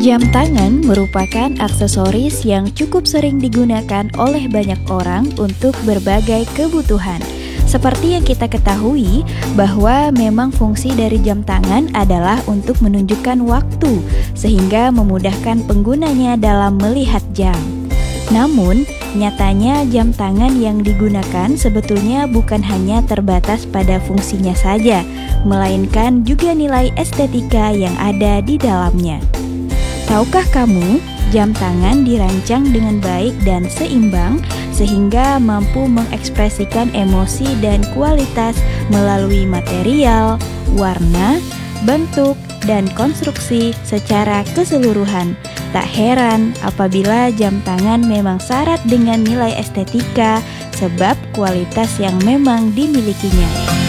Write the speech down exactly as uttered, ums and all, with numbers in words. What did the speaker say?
Jam tangan merupakan aksesoris yang cukup sering digunakan oleh banyak orang untuk berbagai kebutuhan. Seperti yang kita ketahui bahwa memang fungsi dari jam tangan adalah untuk menunjukkan waktu, sehingga memudahkan penggunanya dalam melihat jam. Namun, nyatanya jam tangan yang digunakan sebetulnya bukan hanya terbatas pada fungsinya saja, melainkan juga nilai estetika yang ada di dalamnya. Tahukah kamu, jam tangan dirancang dengan baik dan seimbang sehingga mampu mengekspresikan emosi dan kualitas melalui material, warna, bentuk, dan konstruksi secara keseluruhan. Tak heran apabila jam tangan memang syarat dengan nilai estetika sebab kualitas yang memang dimilikinya.